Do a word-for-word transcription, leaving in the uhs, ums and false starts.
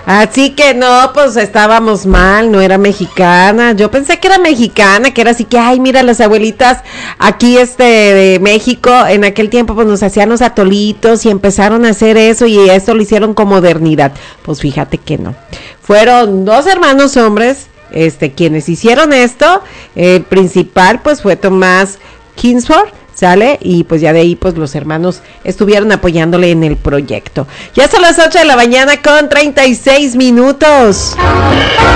Así que no, pues estábamos mal, no era mexicana. Yo pensé que era mexicana, que era así que, ay, mira, las abuelitas aquí este de México, en aquel tiempo pues nos hacían los atolitos y empezaron a hacer eso y esto lo hicieron con modernidad. Pues fíjate que no. Fueron dos hermanos hombres, este, quienes hicieron esto. El principal pues fue Tomás Kingsford, ¿sale? Y pues ya de ahí pues los hermanos estuvieron apoyándole en el proyecto. Ya son las ocho de la mañana con treinta y seis minutos.